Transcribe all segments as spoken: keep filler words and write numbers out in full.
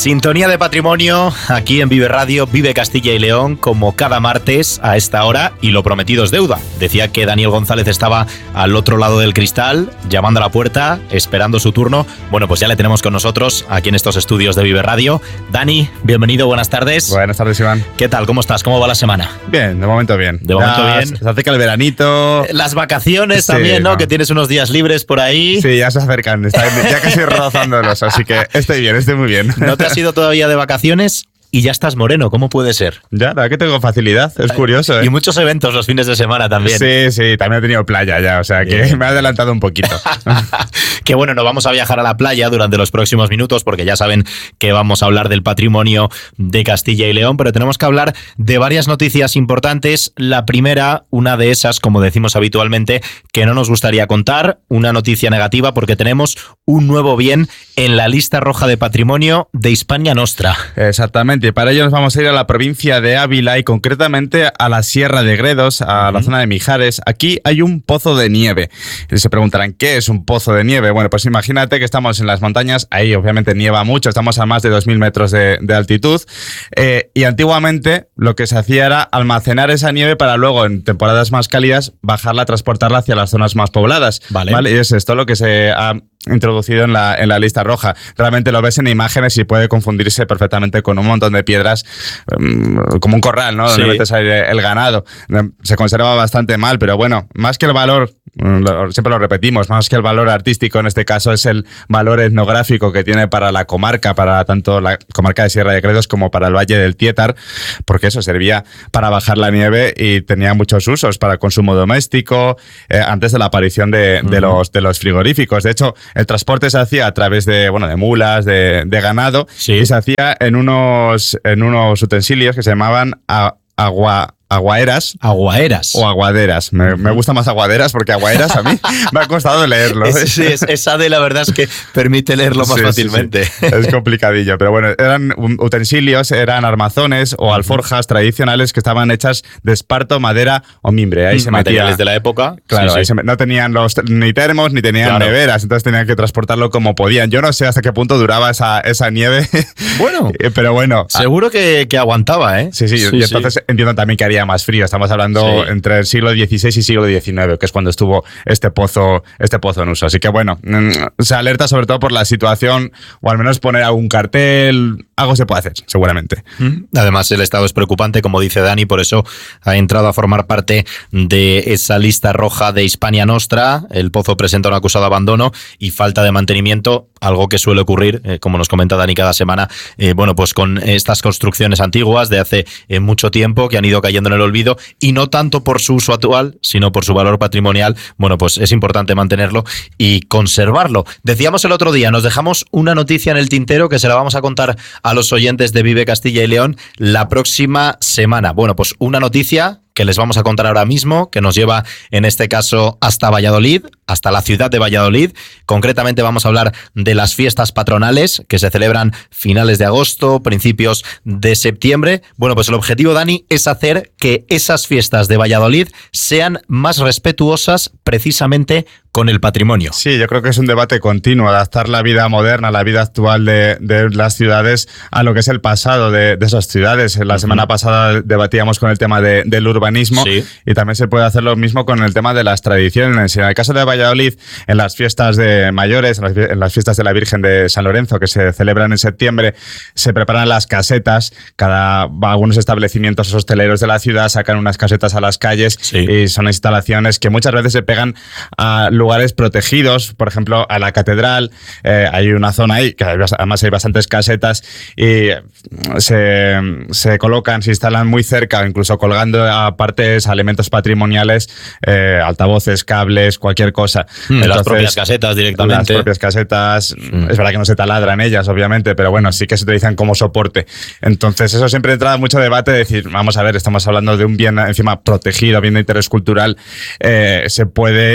Sintonía de patrimonio aquí en Vive Radio, Vive Castilla y León, como cada martes a esta hora, y lo prometido es deuda. Decía que Daniel González estaba al otro lado del cristal, llamando a la puerta, esperando su turno. Bueno, pues ya le tenemos con nosotros aquí en estos estudios de Vive Radio. Dani, bienvenido, buenas tardes. Buenas tardes, Iván. ¿Qué tal? ¿Cómo estás? ¿Cómo va la semana? Bien, de momento bien. De momento ya bien. Se acerca el veranito. Las vacaciones sí, también, ¿no? ¿no? Que tienes unos días libres por ahí. Sí, ya se acercan, está ya casi rozándolos, así que estoy bien, estoy muy bien. ¿No te has ido todavía de vacaciones? Y ya estás moreno, ¿cómo puede ser? Ya, la verdad que tengo facilidad, es curioso, ¿eh? Y muchos eventos los fines de semana también. Sí, sí, también he tenido playa ya, o sea que Bien. me he adelantado un poquito. Que bueno, no vamos a viajar a la playa durante los próximos minutos porque ya saben que vamos a hablar del patrimonio de Castilla y León, pero tenemos que hablar de varias noticias importantes. La primera, una de esas, como decimos habitualmente, que no nos gustaría contar, una noticia negativa porque tenemos un nuevo bien en la lista roja de patrimonio de Hispania Nostra. Exactamente. Y para ello nos vamos a ir a la provincia de Ávila y concretamente a la Sierra de Gredos, a uh-huh. la zona de Mijares. Aquí hay un pozo de nieve. Y se preguntarán, ¿qué es un pozo de nieve? Bueno, pues imagínate que estamos en las montañas, ahí obviamente nieva mucho, estamos a más de dos mil metros de, de altitud, eh, y antiguamente lo que se hacía era almacenar esa nieve para luego, en temporadas más cálidas, bajarla, transportarla hacia las zonas más pobladas. Vale. ¿Vale? Y es esto lo que se ha introducido en la, en la lista roja. Realmente lo ves en imágenes y puede confundirse perfectamente con un montón de piedras, um, como un corral, ¿no? Donde sí. metes ahí el ganado. Se conserva bastante mal, pero bueno, más que el valor, siempre lo repetimos, más que el valor artístico en este caso es el valor etnográfico que tiene para la comarca, para tanto la comarca de Sierra de Gredos como para el Valle del Tietar, porque eso servía para bajar la nieve y tenía muchos usos para consumo doméstico, eh, antes de la aparición de, de, uh-huh. los, de los frigoríficos. De hecho, el transporte se hacía a través de, bueno, de mulas, de, de ganado, sí. y se hacía en unos, en unos utensilios que se llamaban a, agua... Aguaeras. Aguaeras. O aguaderas. Me, me gusta más aguaderas porque aguaeras a mí me ha costado leerlo. Es, sí, es, esa de la verdad es que permite leerlo más sí, fácilmente. Sí, sí. Es complicadillo, pero bueno, eran utensilios, eran armazones o alforjas tradicionales que estaban hechas de esparto, madera o mimbre. Ahí se Materiales metía, de la época. Claro, sí, ahí sí. Se, no tenían los, ni termos ni tenían claro. neveras, entonces tenían que transportarlo como podían. Yo no sé hasta qué punto duraba esa, esa nieve. Bueno, pero bueno. Seguro que, que aguantaba, ¿eh? Sí, sí, sí y entonces sí. entiendo también que haría más frío. Estamos hablando hablando sí. entre el siglo dieciséis y siglo diecinueve, que es cuando estuvo este pozo, este pozo en uso. Así que bueno, se alerta sobre todo por la situación, o al menos poner algún cartel, algo se puede hacer, seguramente. Además, el estado es preocupante, como dice Dani, por eso ha entrado a formar parte de esa lista roja de Hispania Nostra. El pozo presenta un acusado abandono y falta de mantenimiento, algo que suele ocurrir, eh, como nos comenta Dani cada semana, eh, bueno, pues con estas construcciones antiguas de hace eh, mucho tiempo que han ido cayendo en el olvido, y no tanto por su uso actual, sino por su valor patrimonial. Bueno, pues es importante mantenerlo y conservarlo. Decíamos el otro día, nos dejamos una noticia en el tintero que se la vamos a contar a los oyentes de Vive Castilla y León la próxima semana. Bueno, pues una noticia que les vamos a contar ahora mismo, que nos lleva en este caso hasta Valladolid, hasta la ciudad de Valladolid. Concretamente vamos a hablar de las fiestas patronales que se celebran finales de agosto, principios de septiembre. Bueno, pues el objetivo, Dani, es hacer que esas fiestas de Valladolid sean más respetuosas precisamente con el patrimonio. Sí, yo creo que es un debate continuo, adaptar la vida moderna, la vida actual de, de las ciudades a lo que es el pasado de, de esas ciudades. La uh-huh. semana pasada debatíamos con el tema de, del urbanismo sí. y también se puede hacer lo mismo con el tema de las tradiciones. En el caso de Valladolid, en las fiestas de mayores, en las, en las fiestas de la Virgen de San Lorenzo, que se celebran en septiembre, se preparan las casetas. Cada algunos establecimientos hosteleros de la ciudad sacan unas casetas a las calles sí. y son instalaciones que muchas veces se pegan a lugares protegidos, por ejemplo, a la catedral. Eh, hay una zona ahí, que además hay bastantes casetas, y se, se colocan, se instalan muy cerca, incluso colgando a partes, a elementos patrimoniales, eh, altavoces, cables, cualquier cosa. Mm, Entonces, las propias casetas directamente. Las propias casetas, mm. es verdad que no se taladran ellas, obviamente, pero bueno, sí que se utilizan como soporte. Entonces, eso siempre entra mucho debate de decir, vamos a ver, estamos hablando de un bien encima protegido, bien de interés cultural, eh, se puede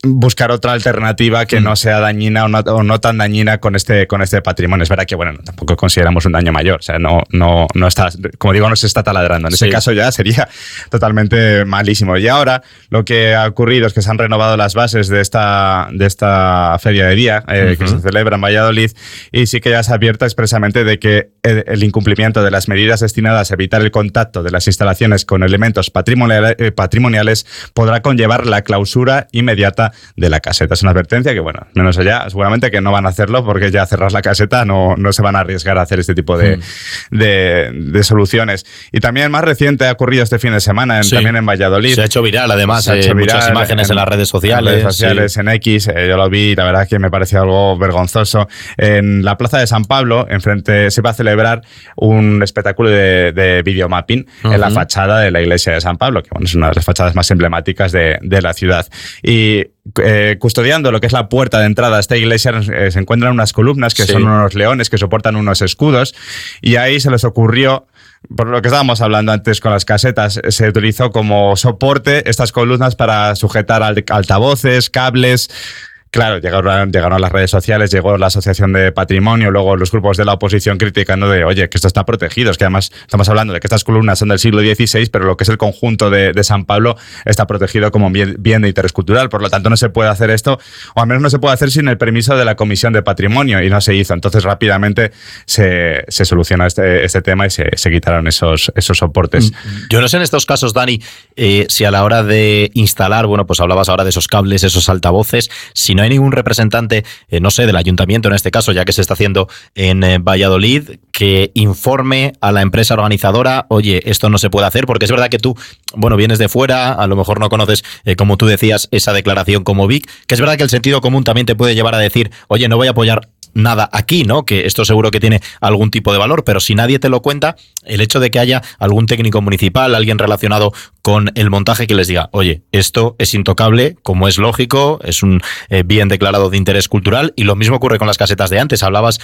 buscar otra alternativa que mm. no sea dañina o no, o no tan dañina con este, con este patrimonio. Es verdad que, bueno, tampoco consideramos un daño mayor. O sea, no, no, no está, como digo, no se está taladrando. En sí. ese caso ya sería totalmente malísimo. Y ahora lo que ha ocurrido es que se han renovado las bases de esta, de esta feria de día eh, uh-huh. que se celebra en Valladolid, y sí que ya se advierte expresamente de que el, el incumplimiento de las medidas destinadas a evitar el contacto de las instalaciones con elementos patrimoniales, eh, patrimoniales podrá conllevar la clausura inmediata de la caseta. Es una advertencia que, bueno, menos allá, seguramente que no van a hacerlo porque ya cerrar la caseta no, no se van a arriesgar a hacer este tipo de, mm. de, de soluciones. Y también más reciente ha ocurrido este fin de semana en, sí. también en Valladolid. Se ha hecho viral, además, se ha hecho eh, viral muchas imágenes en, en las redes sociales. En redes sociales, sí. en X, eh, yo lo vi, la verdad que me pareció algo vergonzoso. En la plaza de San Pablo, enfrente, se va a celebrar un espectáculo de, de videomapping uh-huh. en la fachada de la iglesia de San Pablo, que bueno, es una de las fachadas más emblemáticas de, de la ciudad. Y Eh, custodiando lo que es la puerta de entrada a esta iglesia eh, se encuentran unas columnas que sí. son unos leones que soportan unos escudos, y ahí se les ocurrió, por lo que estábamos hablando antes con las casetas, se utilizó como soporte estas columnas para sujetar altavoces, cables. Claro, llegaron, llegaron a las redes sociales, llegó la Asociación de Patrimonio, luego los grupos de la oposición criticando de, oye, que esto está protegido. Es que además estamos hablando de que estas columnas son del siglo dieciséis, pero lo que es el conjunto de, de San Pablo está protegido como bien, bien de interés cultural. Por lo tanto, no se puede hacer esto, o al menos no se puede hacer sin el permiso de la Comisión de Patrimonio, y no se hizo. Entonces, rápidamente se, se solucionó este, este tema y se, se quitaron esos, esos soportes. Yo no sé en estos casos, Dani, eh, si a la hora de instalar, bueno, pues hablabas ahora de esos cables, esos altavoces, si no hay ningún representante, eh, no sé, del ayuntamiento en este caso, ya que se está haciendo en eh, Valladolid, que informe a la empresa organizadora, oye, esto no se puede hacer, porque es verdad que tú, bueno, vienes de fuera, a lo mejor no conoces, eh, como tú decías, esa declaración como Vic, que es verdad que el sentido común también te puede llevar a decir, oye, no voy a apoyar nada aquí, ¿no? Que esto seguro que tiene algún tipo de valor, pero si nadie te lo cuenta, el hecho de que haya algún técnico municipal, alguien relacionado con el montaje que les diga, oye, esto es intocable, como es lógico, es un eh, bien declarado de interés cultural, y lo mismo ocurre con las casetas de antes. Hablabas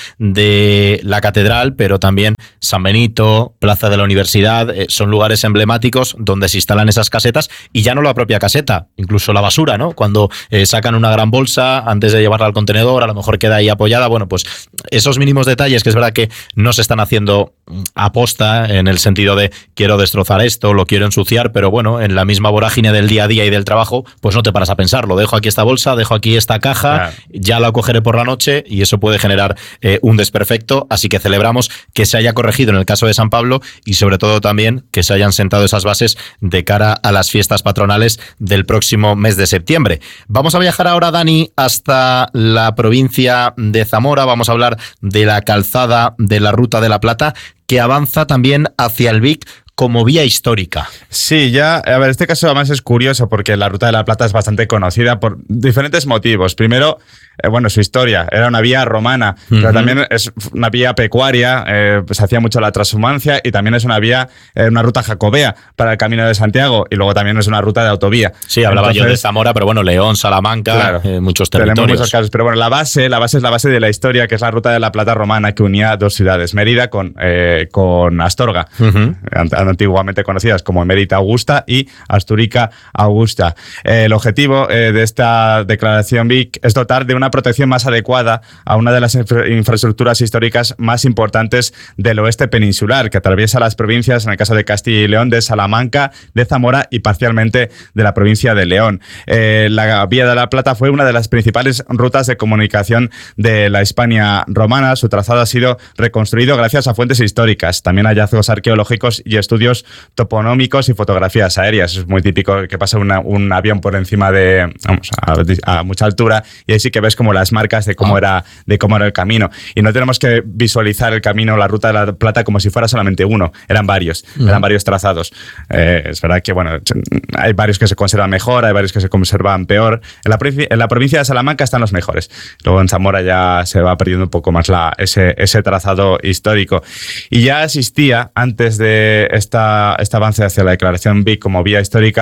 de la catedral, pero también San Benito, Plaza de la Universidad, eh, son lugares emblemáticos donde se instalan esas casetas, y ya no la propia caseta, incluso la basura, ¿no? Cuando eh, sacan una gran bolsa, antes de llevarla al contenedor, a lo mejor queda ahí apoyada. Bueno, pues esos mínimos detalles que es verdad que no se están haciendo aposta en el sentido de quiero destrozar esto, lo quiero ensuciar, pero bueno, en la misma vorágine del día a día y del trabajo, pues no te paras a pensarlo. Dejo aquí esta bolsa, dejo aquí esta caja, claro. ya la cogeré por la noche, y eso puede generar eh, un desperfecto. Así que celebramos que se haya corregido en el caso de San Pablo, y sobre todo también que se hayan sentado esas bases de cara a las fiestas patronales del próximo mes de septiembre. Vamos a viajar ahora, Dani, hasta la provincia de Zamora. Vamos a hablar de la calzada de la Ruta de la Plata, que avanza también hacia el Vic como vía histórica. Sí, ya, a ver, este caso además es curioso porque la Ruta de la Plata es bastante conocida por diferentes motivos. Primero, eh, bueno, su historia, era una vía romana, uh-huh. pero también es una vía pecuaria, eh, se hacía mucho la transhumancia, y también es una vía, eh, una ruta jacobea para el Camino de Santiago, y luego también es una ruta de autovía. Sí, hablaba Entonces, yo de Zamora, pero bueno, León, Salamanca, claro, eh, muchos territorios. Tenemos muchos casos, pero bueno, la base, la base es la base de la historia, que es la Ruta de la Plata romana, que unía dos ciudades, Mérida con, eh, con Astorga, uh-huh. antiguamente conocidas como Emérita Augusta y Astúrica Augusta. Eh, el objetivo eh, de esta declaración Vic es dotar de una protección más adecuada a una de las infra- infraestructuras históricas más importantes del oeste peninsular, que atraviesa las provincias, en el caso de Castilla y León, de Salamanca, de Zamora y parcialmente de la provincia de León. Eh, la Vía de la Plata fue una de las principales rutas de comunicación de la Hispania romana. Su trazado ha sido reconstruido gracias a fuentes históricas, también hallazgos arqueológicos y estudios toponómicos y fotografías aéreas. Es muy típico que pasa una, un avión por encima de, vamos, a, a mucha altura, y ahí sí que ves como las marcas de cómo, oh. era, de cómo era el camino. Y no tenemos que visualizar el camino, la Ruta de la Plata, como si fuera solamente uno. Eran varios, uh-huh. eran varios trazados. Eh, es verdad que, bueno, hay varios que se conservan mejor, hay varios que se conservan peor. En la, en la provincia de Salamanca están los mejores. Luego en Zamora ya se va perdiendo un poco más la, ese, ese trazado histórico. Y ya existía, antes de esta este avance hacia la declaración Vic como vía histórica,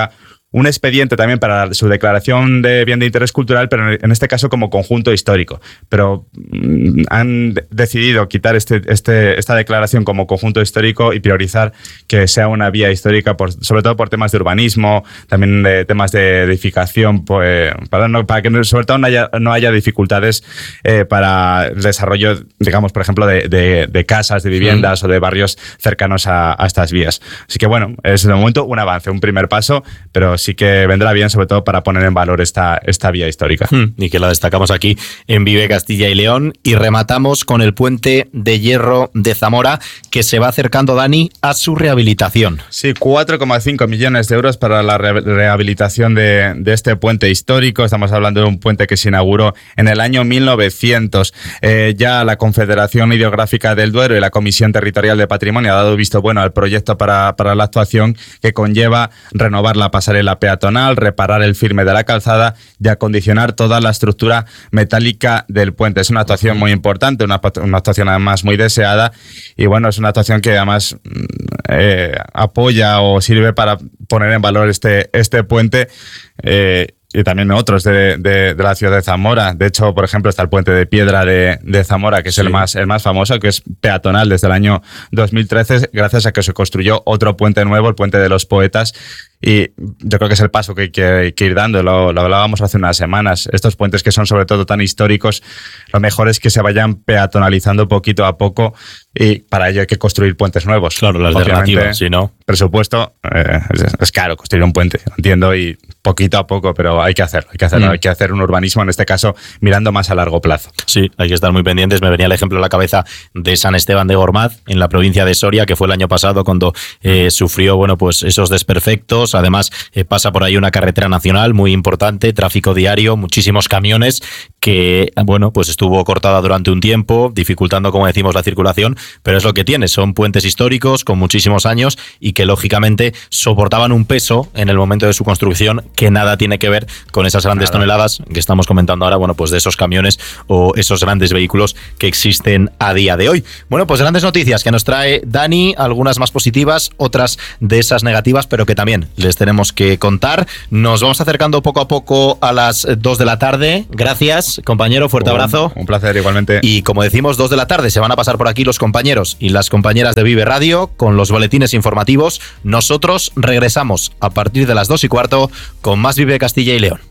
un expediente también para su declaración de bien de interés cultural, pero en este caso como conjunto histórico. Pero mmm, han decidido quitar este, este, esta declaración como conjunto histórico y priorizar que sea una vía histórica, por, sobre todo por temas de urbanismo, también de temas de edificación, pues, para, no, para que sobre todo no haya, no haya dificultades eh, para el desarrollo, digamos, por ejemplo, de, de, de casas, de viviendas mm. o de barrios cercanos a, a estas vías. Así que bueno, es de momento un avance, un primer paso, pero sí que vendrá bien, sobre todo para poner en valor esta, esta vía histórica. Hmm, y que la destacamos aquí en Vive Castilla y León. Y rematamos con el puente de hierro de Zamora, que se va acercando, Dani, a su rehabilitación. Sí, cuatro coma cinco millones de euros para la re- rehabilitación de, de este puente histórico. Estamos hablando de un puente que se inauguró en el año mil novecientos. Eh, ya la Confederación Hidrográfica del Duero y la Comisión Territorial de Patrimonio ha dado visto bueno al proyecto para, para la actuación, que conlleva renovar la pasarela peatonal, reparar el firme de la calzada y acondicionar toda la estructura metálica del puente. Es una actuación muy importante, una, una actuación además muy deseada, y bueno, es una actuación que además eh, apoya o sirve para poner en valor este, este puente eh, y también otros de, de, de la ciudad de Zamora. De hecho, por ejemplo, está el puente de piedra de, de Zamora, que es sí. el más el más famoso, que es peatonal desde el año dos mil trece, gracias a que se construyó otro puente nuevo, el Puente de los Poetas. Y yo creo que es el paso que hay que, que ir dando, lo, lo hablábamos hace unas semanas. Estos puentes que son sobre todo tan históricos, lo mejor es que se vayan peatonalizando poquito a poco, y para ello hay que construir puentes nuevos. Claro, las alternativas, si no. Presupuesto, eh, es, es caro construir un puente, entiendo, y poquito a poco, pero hay que hacerlo, hay que hacerlo, mm. hay que hacer un urbanismo, en este caso, mirando más a largo plazo. Sí, hay que estar muy pendientes. Me venía el ejemplo a la cabeza de San Esteban de Gormaz, en la provincia de Soria, que fue el año pasado cuando eh, sufrió, bueno, pues esos desperfectos. Además, eh, pasa por ahí una carretera nacional muy importante, tráfico diario, muchísimos camiones, que, bueno, pues estuvo cortada durante un tiempo, dificultando, como decimos, la circulación, pero es lo que tiene. Son puentes históricos con muchísimos años y que, lógicamente, soportaban un peso en el momento de su construcción que nada tiene que ver con esas grandes Nada. toneladas que estamos comentando ahora, bueno, pues de esos camiones o esos grandes vehículos que existen a día de hoy. Bueno, pues grandes noticias que nos trae Dani, algunas más positivas, otras de esas negativas, pero que también les tenemos que contar. Nos vamos acercando poco a poco a las dos de la tarde. Gracias, compañero, fuerte un, abrazo. Un placer, igualmente. Y como decimos, dos de la tarde se van a pasar por aquí los compañeros y las compañeras de Vive Radio con los boletines informativos. Nosotros regresamos a partir de las dos y cuarto con más Vive Castilla y León.